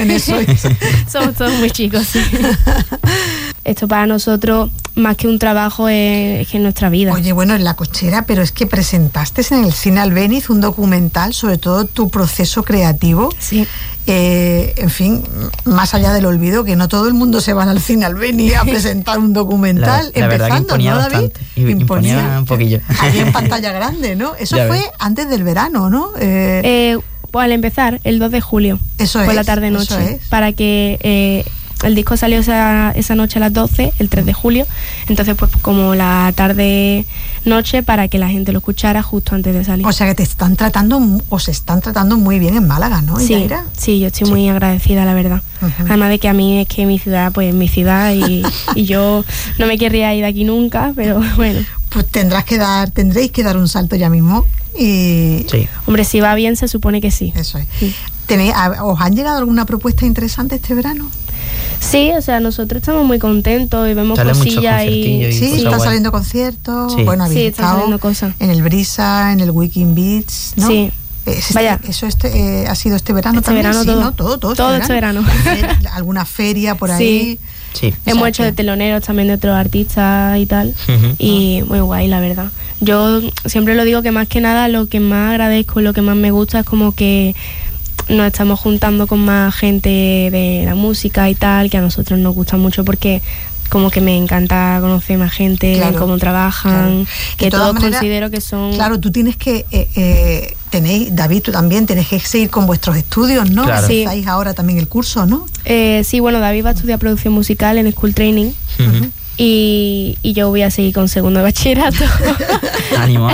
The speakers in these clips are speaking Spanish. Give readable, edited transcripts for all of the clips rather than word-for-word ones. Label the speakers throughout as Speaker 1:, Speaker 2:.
Speaker 1: jóvenes sois.
Speaker 2: Somos todos muy chicos, sí. Esto para nosotros, más que un trabajo, es que es nuestra vida.
Speaker 1: Oye, bueno, en La Cochera, pero es que presentaste en el Cine Albéniz un documental sobre todo tu proceso creativo.
Speaker 2: Sí.
Speaker 1: En fin, más allá del olvido, que no todo el mundo se va al Cine Albéniz a presentar un documental.
Speaker 3: La verdad que imponía, ¿no, David? Bastante. Imponía un poquillo.
Speaker 1: Ahí en pantalla grande, ¿no? Eso ya fue antes del verano, ¿no?
Speaker 2: Pues al empezar, el 2 de julio.
Speaker 1: Eso
Speaker 2: por
Speaker 1: es.
Speaker 2: La tarde-noche. Para que... el disco salió esa noche a las 12, el 3 de julio, entonces pues como la tarde-noche para que la gente lo escuchara justo antes de salir.
Speaker 1: O sea que se están tratando muy bien en Málaga, ¿no?
Speaker 2: Sí, sí, yo estoy muy agradecida, la verdad. Además de que a mí es que mi ciudad, pues es mi ciudad y yo no me querría ir de aquí nunca, pero bueno.
Speaker 1: Pues tendréis que dar un salto ya mismo y...
Speaker 2: Sí. Hombre, si va bien se supone que sí.
Speaker 1: Eso es. Sí. ¿Os han llegado alguna propuesta interesante este verano?
Speaker 2: Sí, o sea, nosotros estamos muy contentos y vemos cosillas y
Speaker 1: sí, están saliendo conciertos. Sí. Bueno, habéis
Speaker 2: están saliendo cosas.
Speaker 1: En el Brisa, en el Weekend Beats, ¿no?
Speaker 2: Sí.
Speaker 1: Vaya. Eso ha sido este verano
Speaker 2: también.
Speaker 1: Verano,
Speaker 2: sí,
Speaker 1: todo.
Speaker 2: ¿no? Todo este verano.
Speaker 1: ¿Alguna feria por ahí?
Speaker 2: Sí. Hemos hecho de teloneros también de otros artistas y tal. Y muy guay, la verdad. Yo siempre lo digo que más que nada lo que más agradezco y lo que más me gusta es como que nos estamos juntando con más gente de la música y tal, que a nosotros nos gusta mucho porque como que me encanta conocer más gente, ver cómo trabajan, que todos considero que son...
Speaker 1: Claro, tú tienes que... David, tú también tienes que seguir con vuestros estudios, ¿no?
Speaker 3: Claro.
Speaker 2: Sí.
Speaker 1: Estáis ahora también el curso, ¿no?
Speaker 2: Sí, bueno, David va a estudiar producción musical en School Training. Y yo voy a seguir con segundo de bachillerato.
Speaker 3: Ánimo.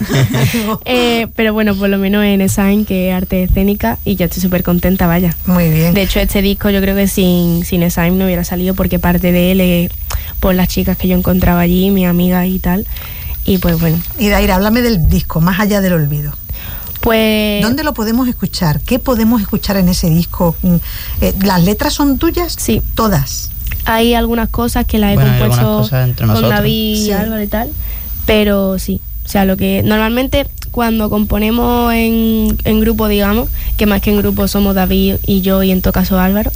Speaker 2: Pero bueno, por lo menos en ESAIM, que es arte escénica, y yo estoy súper contenta, vaya.
Speaker 1: Muy bien.
Speaker 2: De hecho, este disco yo creo que sin ESAIM no hubiera salido, porque parte de él es por las chicas que yo encontraba allí, mis amigas y tal. Y pues bueno.
Speaker 1: Y Daira, háblame del disco, Más allá del olvido.
Speaker 2: Pues...
Speaker 1: ¿Dónde lo podemos escuchar? ¿Qué podemos escuchar en ese disco? ¿Las letras son tuyas?
Speaker 2: Sí.
Speaker 1: Todas.
Speaker 2: Hay algunas cosas que las he compuesto con David y Álvaro y tal, pero sí, o sea, lo que normalmente cuando componemos en grupo, digamos, que más que en grupo somos David y yo y en todo caso Álvaro,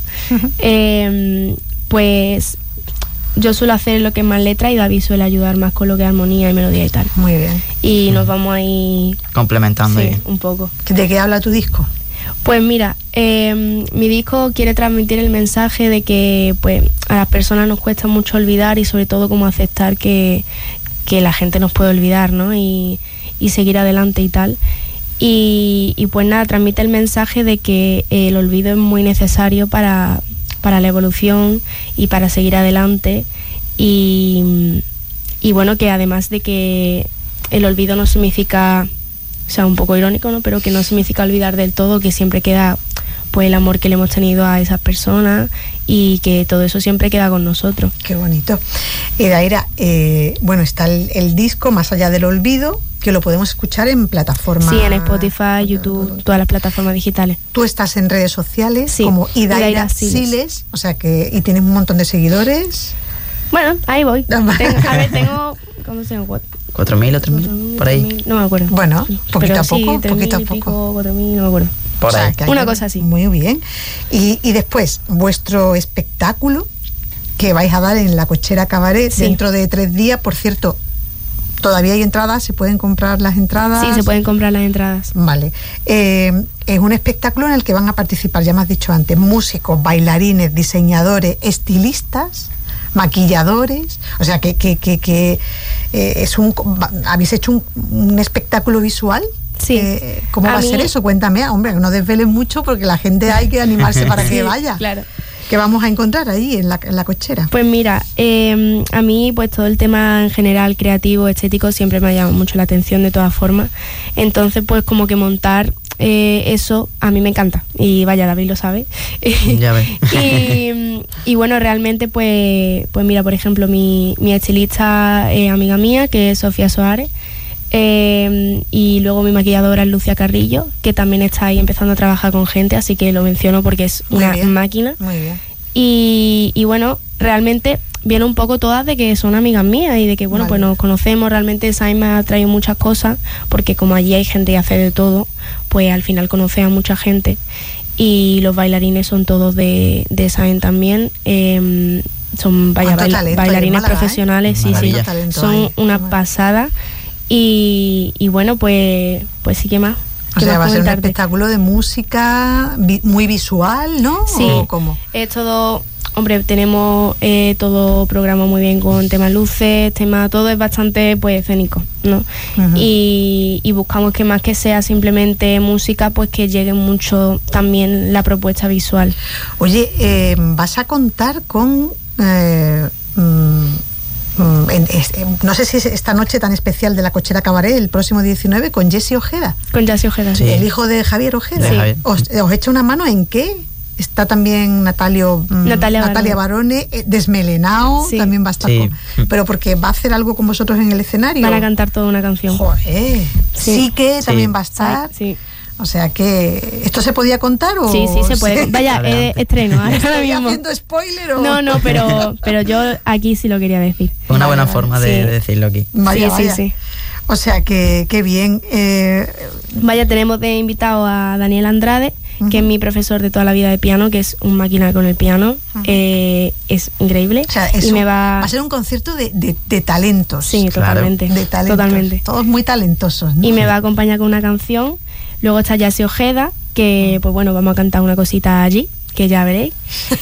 Speaker 2: pues yo suelo hacer lo que es más letra y David suele ayudar más con lo que es armonía y melodía y tal.
Speaker 1: Muy bien.
Speaker 2: Y nos vamos ahí
Speaker 3: complementando
Speaker 2: ahí un poco.
Speaker 1: ¿De qué habla tu disco?
Speaker 2: Pues mira, mi disco quiere transmitir el mensaje de que pues a las personas nos cuesta mucho olvidar y sobre todo como aceptar que la gente nos puede olvidar, ¿no? Y seguir adelante y tal. Y pues nada, transmite el mensaje de que el olvido es muy necesario para la evolución y para seguir adelante. Y bueno, que además de que el olvido no significa... O sea, un poco irónico, ¿no? Pero que no significa olvidar del todo, que siempre queda pues el amor que le hemos tenido a esas personas y que todo eso siempre queda con nosotros.
Speaker 1: Qué bonito. Daira, bueno, está el disco Más allá del olvido, que lo podemos escuchar en plataformas...
Speaker 2: Sí, en Spotify, YouTube, todas las plataformas digitales.
Speaker 1: Tú estás en redes sociales,
Speaker 2: sí,
Speaker 1: como Daira Siles, o sea que... Y tienes un montón de seguidores.
Speaker 2: Bueno, ahí voy. Tengo... ¿Cómo se llama?
Speaker 3: 4.000 o 3.000, por ahí.
Speaker 2: No me acuerdo.
Speaker 1: Bueno, poquito a poco,
Speaker 2: poquito a poco. 4.000, no me acuerdo.
Speaker 3: Por ahí.
Speaker 2: Una cosa así.
Speaker 1: Muy bien. Y después, vuestro espectáculo que vais a dar en La Cochera Cabaret dentro de 3 días. Por cierto, ¿todavía hay entradas? ¿Se pueden comprar las entradas?
Speaker 2: Sí, se pueden comprar las entradas.
Speaker 1: Vale. Es un espectáculo en el que van a participar, ya me has dicho antes, músicos, bailarines, diseñadores, estilistas, maquilladores, o sea que habéis hecho un espectáculo visual.
Speaker 2: Sí.
Speaker 1: ¿Cómo va a ser eso? Cuéntame, hombre, no desveles mucho porque la gente hay que animarse para que vaya.
Speaker 2: Claro.
Speaker 1: ¿Qué vamos a encontrar ahí en la Cochera?
Speaker 2: Pues mira, a mí pues todo el tema en general creativo, estético siempre me ha llamado mucho la atención de todas formas. Entonces pues como que montar eso a mí me encanta y vaya, David lo sabe.
Speaker 3: Ya ves.
Speaker 2: y bueno, realmente pues mira, por ejemplo, mi estilista amiga mía, que es Sofía Soares, y luego mi maquilladora es Lucia Carrillo, que también está ahí empezando a trabajar con gente, así que lo menciono porque es una máquina.
Speaker 1: Muy bien.
Speaker 2: Y bueno, realmente viene un poco todas de que son amigas mías y de que bueno, pues nos conocemos. Realmente Sainz me ha traído muchas cosas porque como allí hay gente que hace de todo, pues al final conoce a mucha gente y los bailarines son todos de Sáenz también. Son bailarines profesionales, sí, son una pasada. Y bueno, pues sí, ¿qué más?
Speaker 1: O sea, va a ser un espectáculo de música muy visual, ¿no?
Speaker 2: Sí,
Speaker 1: ¿o cómo?
Speaker 2: Es todo, hombre, tenemos todo programado muy bien con temas luces, todo es bastante pues escénico, ¿no? Y buscamos que más que sea simplemente música, pues que llegue mucho también la propuesta visual.
Speaker 1: Oye, vas a contar con... no sé si es esta noche tan especial de la Cochera Cabaret, el próximo 19, con Jesse Ojeda.
Speaker 2: Con Jesse Ojeda, sí.
Speaker 1: El hijo de Javier Ojeda.
Speaker 3: Sí. Javier.
Speaker 1: ¿Os echa una mano en qué? Está también Natalia Barone, desmelenao, sí. También va a estar pero porque va a hacer algo con vosotros en el escenario.
Speaker 2: Van a cantar toda una canción.
Speaker 1: Joder, sí que también va a estar.
Speaker 2: Sí.
Speaker 1: O sea que, ¿esto se podía contar o...?
Speaker 2: Sí, se puede. Vaya, estreno.
Speaker 1: ¿Estoy haciendo spoiler o...?
Speaker 2: No, pero yo aquí sí lo quería decir.
Speaker 3: Una buena forma de decirlo aquí.
Speaker 1: Vaya. Sí. O sea que, qué bien.
Speaker 2: Vaya, tenemos de invitado a Daniel Andrade, que es mi profesor de toda la vida de piano, que es un máquina con el piano. Es increíble.
Speaker 1: O sea, va a ser un concierto de talentos.
Speaker 2: Sí, totalmente.
Speaker 1: De talentos.
Speaker 2: Totalmente.
Speaker 1: Todos muy talentosos, ¿no?
Speaker 2: Y me va a acompañar con una canción. Luego está Jesse Ojeda, que pues bueno, vamos a cantar una cosita allí, que ya veréis.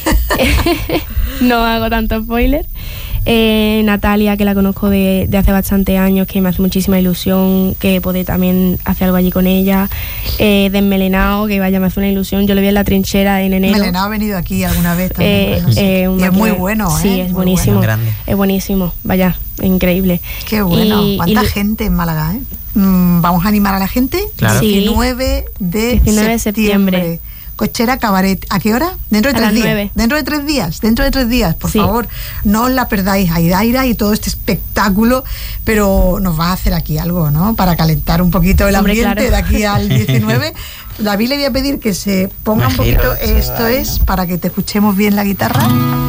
Speaker 2: No hago tanto spoiler. Natalia, que la conozco de hace bastante años, que me hace muchísima ilusión que poder también hacer algo allí con ella. Desmelenao, que vaya, me hace una ilusión. Yo lo vi en La Trinchera en enero.
Speaker 1: Melenao ha venido aquí alguna vez también. Y es muy bueno,
Speaker 2: sí, es buenísimo.
Speaker 3: Bueno.
Speaker 2: Es buenísimo, vaya, increíble.
Speaker 1: Qué bueno. ¿Cuánta gente en Málaga, vamos a animar a la gente.
Speaker 3: Claro.
Speaker 1: 19 de septiembre. Cochera Cabaret. ¿A qué hora? Dentro de 3 días.
Speaker 2: 9.
Speaker 1: Dentro de 3 días, por favor, no os la perdáis. Aidaira y todo este espectáculo, pero nos va a hacer aquí algo, ¿no? Para calentar un poquito el ambiente de aquí al 19. David, le voy a pedir que se ponga un poquito, esto es, para que te escuchemos bien la guitarra.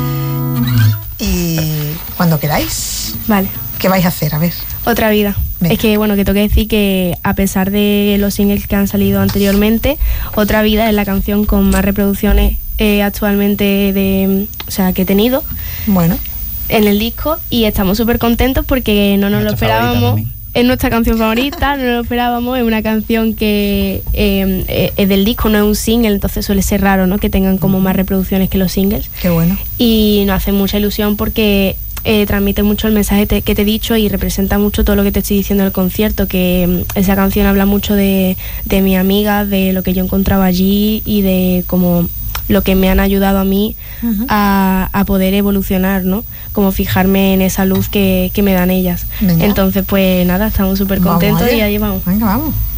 Speaker 1: Y cuando queráis.
Speaker 2: Vale.
Speaker 1: ¿Qué vais a hacer? A ver.
Speaker 2: Otra vida. Venga. Es que, bueno, que tengo que decir que a pesar de los singles que han salido anteriormente, Otra vida es la canción con más reproducciones actualmente que he tenido. Bueno. En el disco, y estamos súper contentos porque no nos lo esperábamos. Es nuestra canción favorita, no lo esperábamos. Es una canción que es del disco, no es un single, entonces suele ser raro, ¿no? Que tengan como más reproducciones que los singles.
Speaker 1: Qué bueno. Y
Speaker 2: nos hace mucha ilusión porque transmite mucho el mensaje que te he dicho y representa mucho todo lo que te estoy diciendo en el concierto, que esa canción habla mucho de mi amiga, de lo que yo encontraba allí y de como lo que me han ayudado a mí a poder evolucionar, ¿no? Como fijarme en esa luz que me dan ellas. Venga. Entonces, pues nada, estamos súper contentos y ahí vamos.
Speaker 1: Venga, vamos.